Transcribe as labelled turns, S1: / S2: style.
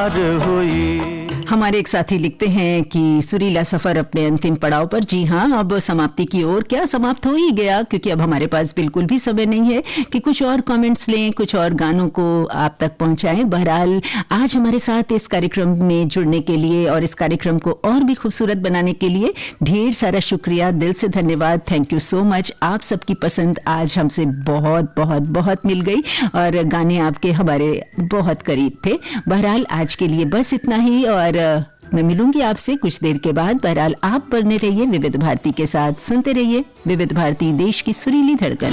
S1: पार हुई।
S2: हमारे एक साथी लिखते हैं कि सुरीला सफर अपने अंतिम पड़ाव पर। जी हाँ, अब समाप्ति की ओर। क्या समाप्त हो ही गया, क्योंकि अब हमारे पास बिल्कुल भी समय नहीं है कि कुछ और कमेंट्स लें, कुछ और गानों को आप तक पहुंचाएं। बहरहाल आज हमारे साथ इस कार्यक्रम में जुड़ने के लिए और इस कार्यक्रम को और भी खूबसूरत बनाने के लिए ढेर सारा शुक्रिया, दिल से धन्यवाद। Thank you so much. आप सबकी पसंद आज हमसे बहुत बहुत बहुत मिल गई और गाने आपके हमारे बहुत करीब थे। बहरहाल आज के लिए बस इतना ही और मैं मिलूंगी आपसे कुछ देर के बाद। बहरहाल आप बने रहिए विविध भारती के साथ, सुनते रहिए विविध भारती, देश की सुरीली धड़कन।